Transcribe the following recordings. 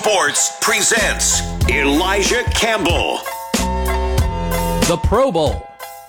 Sports presents Elijah Campbell. The Pro Bowl.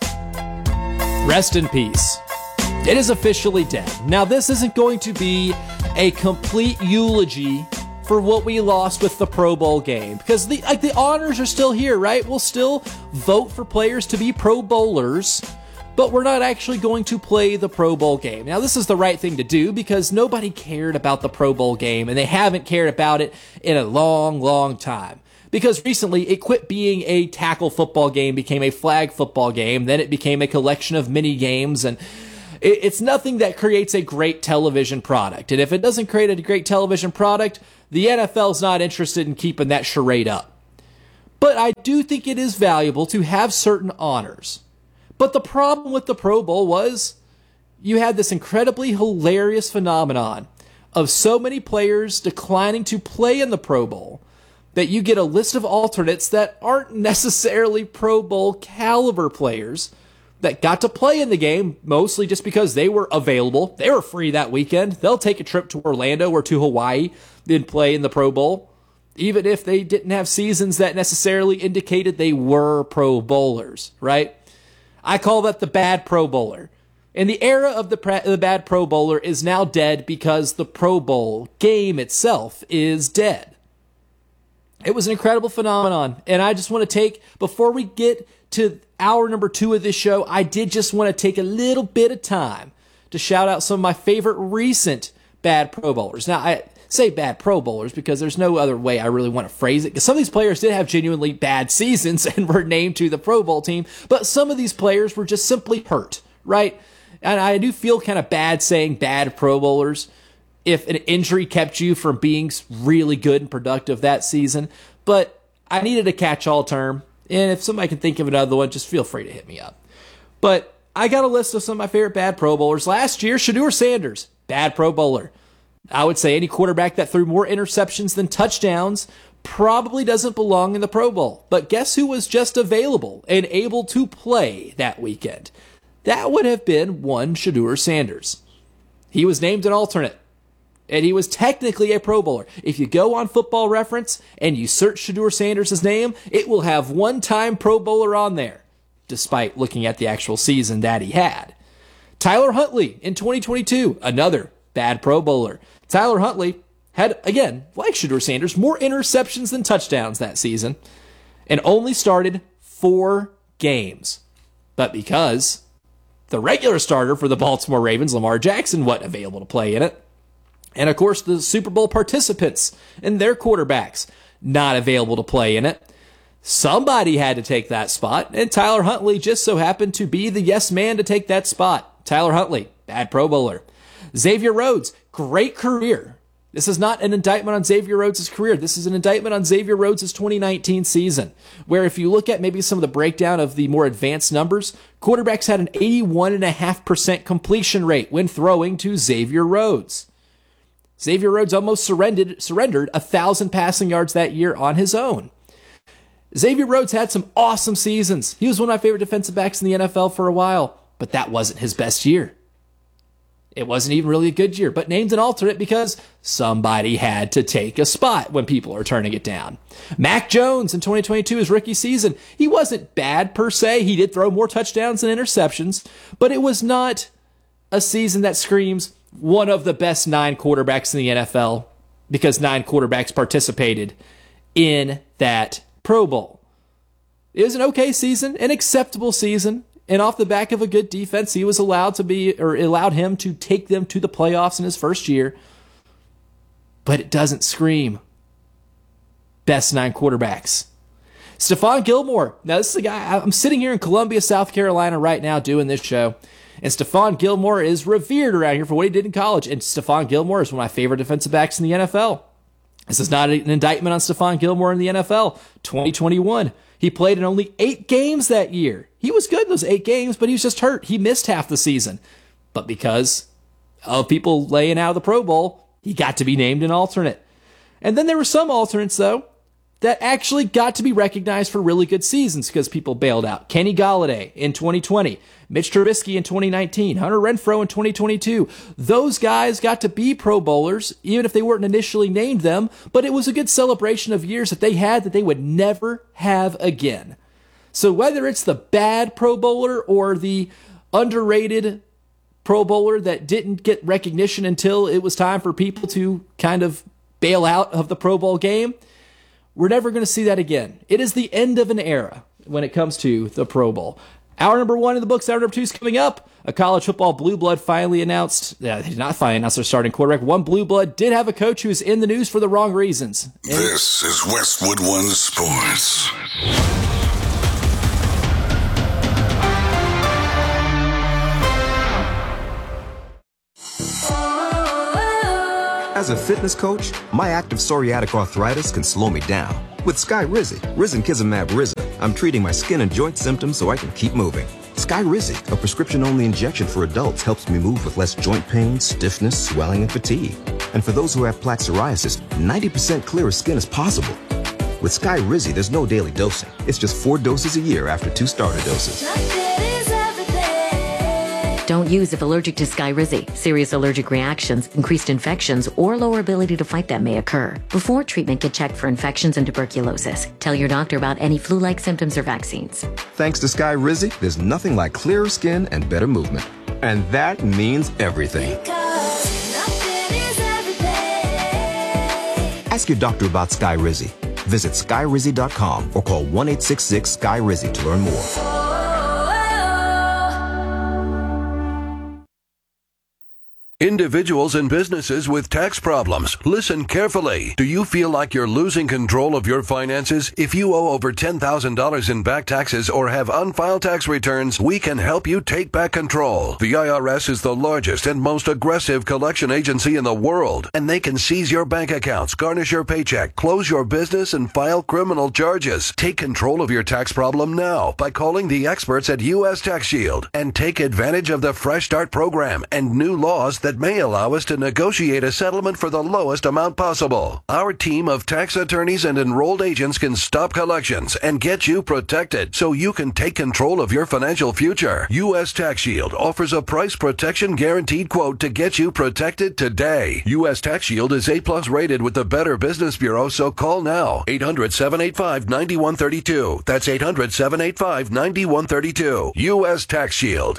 Rest in peace. It is officially dead. Now, this isn't going to be a complete eulogy for what we lost with the Pro Bowl game, because the honors are still here, right? We'll still vote for players to be Pro Bowlers, but we're not actually going to play the Pro Bowl game. Now, this is the right thing to do because nobody cared about the Pro Bowl game, and they haven't cared about it in a long, long time. Because recently, it quit being a tackle football game, became a flag football game, then it became a collection of mini games, and it's nothing that creates a great television product. And if it doesn't create a great television product, the NFL's not interested in keeping that charade up. But I do think it is valuable to have certain honors. But the problem with the Pro Bowl was you had this incredibly hilarious phenomenon of so many players declining to play in the Pro Bowl that you get a list of alternates that aren't necessarily Pro Bowl caliber players that got to play in the game, mostly just because they were available. They were free that weekend. They'll take a trip to Orlando or to Hawaii and play in the Pro Bowl, even if they didn't have seasons that necessarily indicated they were Pro Bowlers, right? I call that the bad Pro Bowler. And the era of the bad Pro Bowler is now dead because the Pro Bowl game itself is dead. It was an incredible phenomenon. And I just want to take, before we get to hour number 2 of this show, I did just want to take a little bit of time to shout out some of my favorite recent bad Pro Bowlers. Now, I say bad Pro Bowlers because there's no other way I really want to phrase it, because some of these players did have genuinely bad seasons and were named to the Pro Bowl team, but some of these players were just simply hurt, right? And I do feel kind of bad saying bad Pro Bowlers if an injury kept you from being really good and productive that season, but I needed a catch-all term, and if somebody can think of another one, just feel free to hit me up. But I got a list of some of my favorite bad Pro Bowlers. Last year, Shedeur Sanders, bad Pro Bowler. I would say any quarterback that threw more interceptions than touchdowns probably doesn't belong in the Pro Bowl. But guess who was just available and able to play that weekend? That would have been one Shedeur Sanders. He was named an alternate, and he was technically a Pro Bowler. If you go on Football Reference and you search Shedeur Sanders' name, it will have one-time Pro Bowler on there, despite looking at the actual season that he had. Tyler Huntley in 2022, another bad Pro Bowler. Tyler Huntley had, again, like Shedeur Sanders, more interceptions than touchdowns that season and only started 4 games. But because the regular starter for the Baltimore Ravens, Lamar Jackson, wasn't available to play in it, and of course the Super Bowl participants and their quarterbacks not available to play in it, somebody had to take that spot, and Tyler Huntley just so happened to be the yes man to take that spot. Tyler Huntley, bad Pro Bowler. Xavier Rhodes, great career. This is not an indictment on Xavier Rhodes' career. This is an indictment on Xavier Rhodes' 2019 season, where if you look at maybe some of the breakdown of the more advanced numbers, quarterbacks had an 81.5% completion rate when throwing to Xavier Rhodes. Xavier Rhodes almost surrendered 1,000 passing yards that year on his own. Xavier Rhodes had some awesome seasons. He was one of my favorite defensive backs in the NFL for a while, but that wasn't his best year. It wasn't even really a good year, but named an alternate because somebody had to take a spot when people are turning it down. Mac Jones in 2022, his rookie season, he wasn't bad per se. He did throw more touchdowns than interceptions, but it was not a season that screams one of the best 9 quarterbacks in the NFL because 9 quarterbacks participated in that Pro Bowl. It was an okay season, an acceptable season. And off the back of a good defense, he was allowed him to take them to the playoffs in his first year. But it doesn't scream best 9 quarterbacks. Stephon Gilmore. Now, this is a guy, I'm sitting here in Columbia, South Carolina right now doing this show. And Stephon Gilmore is revered around here for what he did in college. And Stephon Gilmore is one of my favorite defensive backs in the NFL. This is not an indictment on Stephon Gilmore in the NFL. 2021. He played in only 8 games that year. He was good in those 8 games, but he was just hurt. He missed half the season. But because of people laying out of the Pro Bowl, he got to be named an alternate. And then there were some alternates, though, that actually got to be recognized for really good seasons because people bailed out. Kenny Golladay in 2020, Mitch Trubisky in 2019, Hunter Renfrow in 2022. Those guys got to be Pro Bowlers, even if they weren't initially named them, but it was a good celebration of years that they had that they would never have again. So whether it's the bad Pro Bowler or the underrated Pro Bowler that didn't get recognition until it was time for people to kind of bail out of the Pro Bowl game, we're never going to see that again. It is the end of an era when it comes to the Pro Bowl. Hour number 1 in the books. Hour number 2 is coming up. A college football blue blood finally announced. They did not finally announce their starting quarterback. One blue blood did have a coach who is in the news for the wrong reasons. This is Westwood One Sports. As a fitness coach, my active psoriatic arthritis can slow me down. With Skyrizi, Risankizumab Rizin, I'm treating my skin and joint symptoms so I can keep moving. Skyrizi, a prescription-only injection for adults, helps me move with less joint pain, stiffness, swelling, and fatigue. And for those who have plaque psoriasis, 90% clearer skin is possible. With Skyrizi, there's no daily dosing. It's just 4 doses a year after 2 starter doses. Don't use if allergic to Skyrizi. Serious allergic reactions, increased infections, or lower ability to fight them may occur. Before treatment, get checked for infections and tuberculosis. Tell your doctor about any flu-like symptoms or vaccines. Thanks to Skyrizi, there's nothing like clearer skin and better movement. And that means everything. Ask your doctor about Skyrizi. Visit Skyrizi.com or call 1-866-SKY-RIZI to learn more. Individuals and businesses with tax problems, listen carefully. Do you feel like you're losing control of your finances? If you owe over $10,000 in back taxes or have unfiled tax returns, we can help you take back control. The IRS is the largest and most aggressive collection agency in the world, and they can seize your bank accounts, garnish your paycheck, close your business, and file criminal charges. Take control of your tax problem now by calling the experts at U.S. Tax Shield and take advantage of the Fresh Start program and new laws that may allow us to negotiate a settlement for the lowest amount possible. Our team of tax attorneys and enrolled agents can stop collections and get you protected so you can take control of your financial future. U.S. Tax Shield offers a price protection guaranteed quote to get you protected today. U.S. Tax Shield is A+ rated with the Better Business Bureau, so call now. 800-785-9132. That's 800-785-9132. U.S. Tax Shield.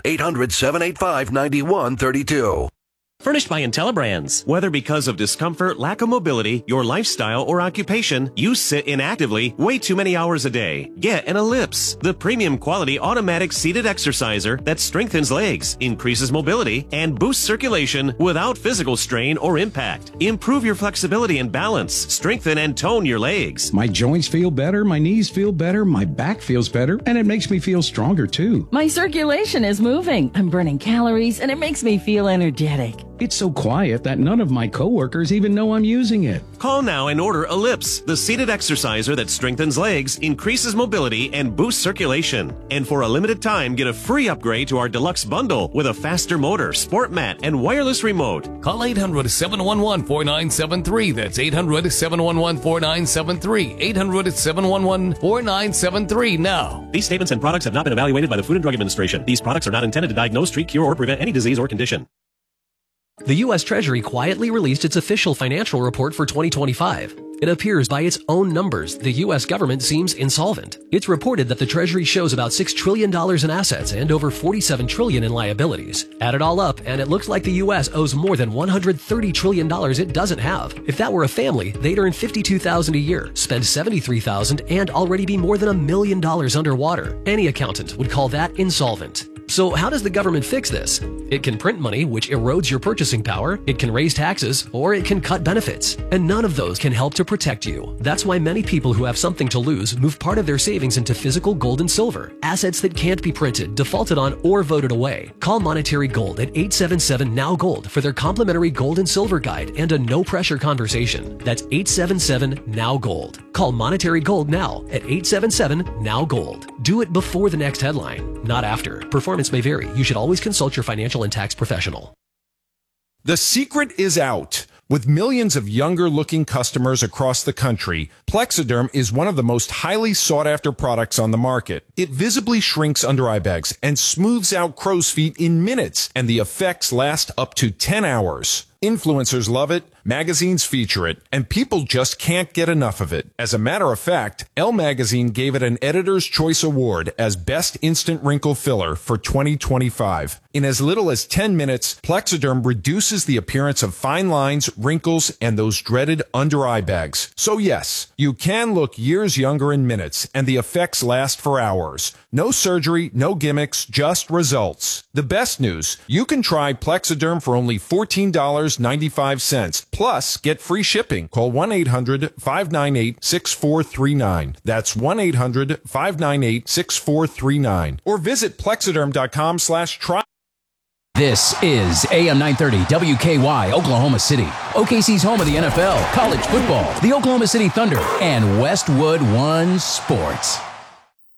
800-785-9132. Furnished by IntelliBrands. Whether because of discomfort, lack of mobility, your lifestyle, or occupation, you sit inactively way too many hours a day. Get an Ellipse, the premium quality automatic seated exerciser that strengthens legs, increases mobility, and boosts circulation without physical strain or impact. Improve your flexibility and balance, strengthen and tone your legs. My joints feel better, my knees feel better, my back feels better, and it makes me feel stronger too. My circulation is moving. I'm burning calories, and it makes me feel energetic. It's so quiet that none of my coworkers even know I'm using it. Call now and order Ellipse, the seated exerciser that strengthens legs, increases mobility, and boosts circulation. And for a limited time, get a free upgrade to our deluxe bundle with a faster motor, sport mat, and wireless remote. Call 800-711-4973. That's 800-711-4973. 800-711-4973 now. These statements and products have not been evaluated by the Food and Drug Administration. These products are not intended to diagnose, treat, cure, or prevent any disease or condition. The U.S. Treasury quietly released its official financial report for 2025. It appears by its own numbers, the U.S. government seems insolvent. It's reported that the Treasury shows about $6 trillion in assets and over $47 trillion in liabilities. Add it all up, and it looks like the U.S. owes more than $130 trillion it doesn't have. If that were a family, they'd earn $52,000 a year, spend $73,000, and already be more than $1 million underwater. Any accountant would call that insolvent. So how does the government fix this? It can print money, which erodes your purchasing power, it can raise taxes, or it can cut benefits. And none of those can help to protect you. That's why many people who have something to lose move part of their savings into physical gold and silver, assets that can't be printed, defaulted on, or voted away. Call Monetary Gold at 877-NOW-GOLD for their complimentary gold and silver guide and a no-pressure conversation. That's 877-NOW-GOLD. Call Monetary Gold now at 877-NOW-GOLD. Do it before the next headline, not after. Performance may vary. You should always consult your financial and tax professional. The secret is out. With millions of younger-looking customers across the country, Plexiderm is one of the most highly sought-after products on the market. It visibly shrinks under-eye bags and smooths out crow's feet in minutes, and the effects last up to 10 hours. Influencers love it, magazines feature it, and people just can't get enough of it. As a matter of fact, Elle Magazine gave it an Editor's Choice Award as Best Instant Wrinkle Filler for 2025. In as little as 10 minutes, Plexiderm reduces the appearance of fine lines, wrinkles, and those dreaded under-eye bags. So yes, you can look years younger in minutes, and the effects last for hours. No surgery, no gimmicks, just results. The best news, you can try Plexiderm for only $14.95. Plus, get free shipping. Call 1-800-598-6439. That's 1-800-598-6439. Or visit plexiderm.com/try. This is AM 930 WKY, Oklahoma City. OKC's home of the NFL, college football, the Oklahoma City Thunder, and Westwood One Sports.